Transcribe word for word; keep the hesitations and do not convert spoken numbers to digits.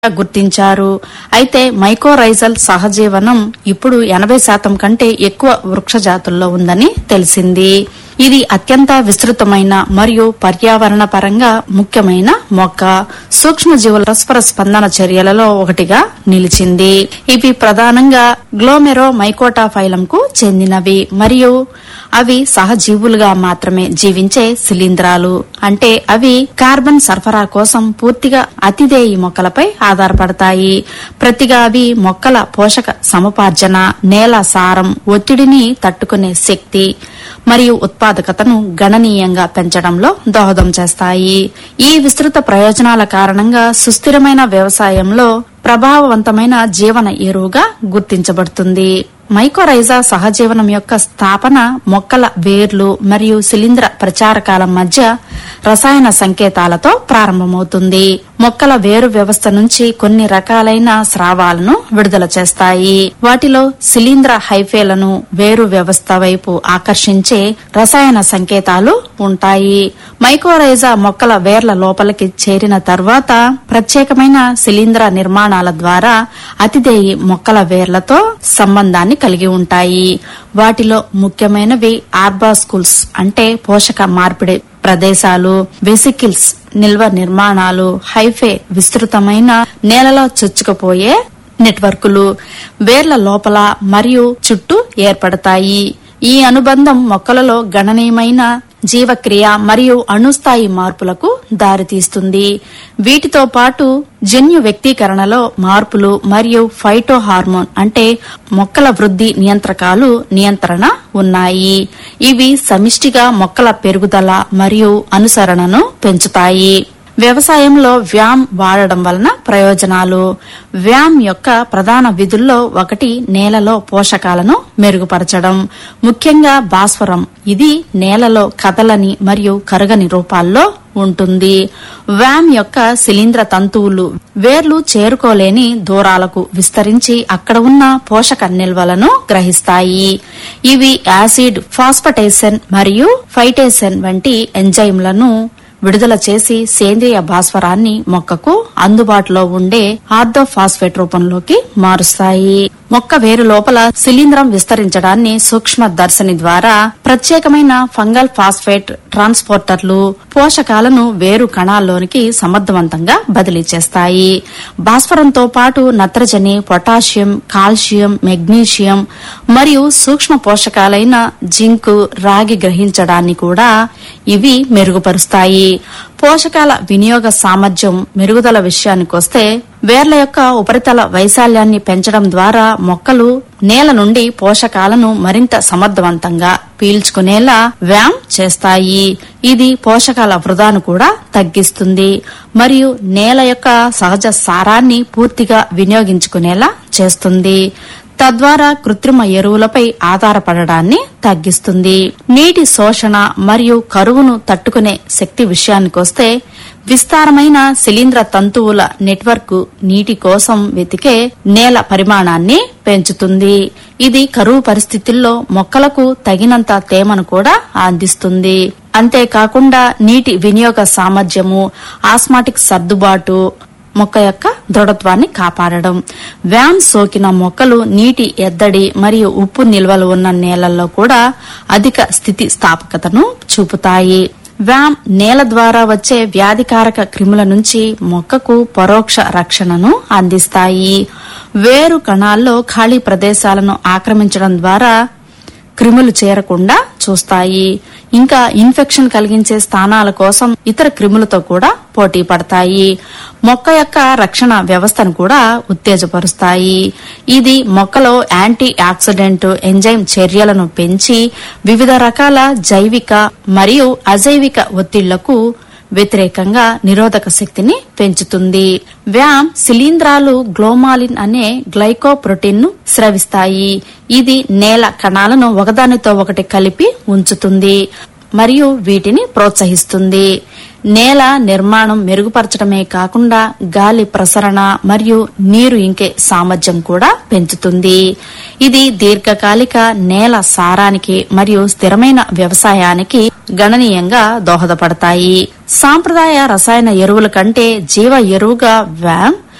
గుర్తించారు. అయితే మైకోరైజల్ సహజీవనం ఇప్పుడు ఎనభై శాతం కంటే ఎక్కువ వృక్ష జాతుల్లో ఉందని తెలిసింది. ఇది అత్యంత విస్తృతమైన మరియు పర్యావరణ పరంగా ముఖ్యమైన మొక్క. సూక్ష్మజీవుల పరస్పర స్పందన చర్యలలో ఒకటిగా నిలిచింది. ఇవి ప్రధానంగా గ్లోమెరో మైకోటా ఫైలం కు చెందినవి మరియు అవి సహజీవులుగా మాత్రమే జీవించే శిలీంధ్రాలు. అంటే అవి కార్బన్ సరఫరా కోసం పూర్తిగా అతిదేయి మొక్కలపై ఆధారపడతాయి. ప్రతిగా అవి మొక్కల పోషక సముపార్జన, నేల సారం, ఒత్తిడిని తట్టుకునే శక్తి మరియు ఉత్పాదకతను గణనీయంగా పెంచడంలో దోహదం చేస్తాయి. ఈ విస్తృత ప్రయోజనాల కారణంగా సుస్థిరమైన వ్యవసాయంలో ప్రభావవంతమైన జీవన ఎరువుగా గుర్తించబడుతుంది. మైకోరైజా సహజీవనం యొక్క స్థాపన మొక్కల వేర్లు మరియు శిలీంధ్ర ప్రచారకాల మధ్య రసాయన సంకేతాలతో ప్రారంభమవుతుంది. మొక్కల వేరు వ్యవస్థ నుంచి కొన్ని రకాలైన స్రావాలను విడుదల చేస్తాయి. వాటిలో శిలీంధ్ర హైఫేలను వేరు వ్యవస్థ వైపు ఆకర్షించే రసాయన సంకేతాలు ఉంటాయి. మైకోరైజా మొక్కల వేర్ల లోపలికి చేరిన తర్వాత ప్రత్యేకమైన శిలీంధ్ర నిర్మాణాల ద్వారా అతిదేయి మొక్కల వేర్లతో సంబంధాన్ని కలిగి ఉంటాయి. వాటిలో ముఖ్యమైనవి ఆర్బాస్కుల్స్ అంటే పోషక మార్పిడి ప్రదేశాలు, వెసికిల్స్ నిల్వ నిర్మాణాలు, హైఫే విస్తృతమైన నేలలో చొచ్చుకుపోయే నెట్వర్కులు వేర్ల లోపల మరియు చుట్టూ ఏర్పడతాయి. ఈ అనుబంధం మొక్కలలో గణనీయమైన జీవక్రియ మరియు అణుస్థాయి మార్పులకు దారితీస్తుంది. వీటితో పాటు జన్యు వ్యక్తీకరణలో మార్పులు మరియు ఫైటో హార్మోన్ అంటే మొక్కల వృద్ధి నియంత్రకాలు నియంత్రణ ఉన్నాయి. ఇవి సమిష్టిగా మొక్కల పెరుగుదల మరియు అనుసరణను పెంచుతాయి. వ్యవసాయంలో వ్యామ్ వాడడం వలన ప్రయోజనాలు. వ్యామ్ యొక్క ప్రధాన విధుల్లో ఒకటి నేలలో పోషకాలను మెరుగుపరచడం, ముఖ్యంగా భాస్వరం. ఇది నేలలో కదలని మరియు కరగని రూపాల్లో ఉంటుంది. వ్యామ్ యొక్క శిలీంధ్ర తంతువులు వేర్లు చేరుకోలేని దూరాలకు విస్తరించి అక్కడ ఉన్న పోషక నిల్వలను గ్రహిస్తాయి. ఇవి యాసిడ్ ఫాస్ఫటేసన్ మరియు ఫైటేసన్ వంటి ఎంజైమ్లను విడుదల చేసి సేంద్రియ భాస్వరాన్ని మొక్కకు అందుబాటులో ఉండే ఆర్థోఫాస్ఫేట్ రూపంలోకి మారుస్తాయి. మొక్క వేరు లోపల శిలీంధ్రం విస్తరించడాన్ని సూక్ష్మ దర్శని ద్వారా ప్రత్యేకమైన ఫంగల్ ఫాస్ఫేట్ ట్రాన్స్పోర్టర్లు పోషకాలను వేరు కణాల్లోనికి సమర్థవంతంగా బదిలీ చేస్తాయి. భాస్వరంతో పాటు నత్రజని, పొటాషియం, కాల్షియం, మెగ్నీషియం మరియు సూక్ష్మ పోషకాలైన జింక్, రాగి గ్రహించడాన్ని కూడా ఇవి మెరుగుపరుస్తాయి. పోషకాల వినియోగ సామర్థ్యం మెరుగుదల విషయానికొస్తే వేర్ల యొక్క ఉపరితల వైశాల్యాన్ని పెంచడం ద్వారా మొక్కలు నేల నుండి పోషకాలను మరింత సమర్థవంతంగా పీల్చుకునేలా వ్యామ్ చేస్తాయి. ఇది పోషకాల వృధాను కూడా తగ్గిస్తుంది మరియు నేల యొక్క సహజ సారాన్ని పూర్తిగా వినియోగించుకునేలా చేస్తుంది. తద్వారా కృత్రిమ ఎరువులపై ఆధారపడడాన్ని తగ్గిస్తుంది. నీటి శోషణ మరియు కరువును తట్టుకునే శక్తి విషయానికొస్తే విస్తారమైన శిలీంధ్ర తంతువుల నెట్వర్క్ నీటి కోసం వెతికే నేల పరిమాణాన్ని పెంచుతుంది. ఇది కరువు పరిస్థితుల్లో మొక్కలకు తగినంత తేమను కూడా అందిస్తుంది. అంతేకాకుండా నీటి వినియోగ సామర్థ్యము, ఆస్మాటిక్ సర్దుబాటు మొక్క యొక్క దృఢత్వాన్ని కాపాడడం. వ్యామ్ సోకిన మొక్కలు నీటి ఎద్దడి మరియు ఉప్పు నిల్వలు ఉన్న నేలల్లో కూడా అధిక స్థితి స్థాపకతను చూపుతాయి. వ్యామ్ నేల ద్వారా వచ్చే వ్యాధికారక క్రిముల నుంచి మొక్కకు పరోక్ష రక్షణను అందిస్తాయి. వేరు కణాల్లో ఖాళీ ప్రదేశాలను ఆక్రమించడం ద్వారా క్రిములు చేరకుండా చూస్తాయి. ఇంకా ఇన్ఫెక్షన్ కలిగించే స్థానాల కోసం ఇతర క్రిములతో కూడా పోటీ పడతాయి. మొక్క యొక్క రక్షణ వ్యవస్థను కూడా ఉత్తేజపరుస్తాయి. ఇది మొక్కలో యాంటీ ఆక్సిడెంట్ ఎంజైమ్ చర్యలను పెంచి వివిధ రకాల జైవిక మరియు అజైవిక ఒత్తిళ్లకు వ్యతిరేకంగా నిరోధక శక్తిని పెంచుతుంది. వ్యామ్ శిలీంధ్రాలు గ్లోమాలిన్ అనే గ్లైకోప్రోటీన్ ను స్రవిస్తాయి. ఇది నేల కణాలను ఒకదానితో ఒకటి కలిపి ఉంచుతుంది మరియు వీటిని ప్రోత్సహిస్తుంది. నేల నిర్మాణం మెరుగుపరచడమే కాకుండా గాలి ప్రసరణ మరియు నీరు ఇంకే సామర్థ్యం కూడా పెంచుతుంది. ఇది దీర్ఘకాలిక నేల సారానికి మరియు స్థిరమైన వ్యవసాయానికి గణనీయంగా దోహదపడతాయి. సాంప్రదాయ రసాయన ఎరువుల కంటే జీవ ఎరువుగా వ్యామ్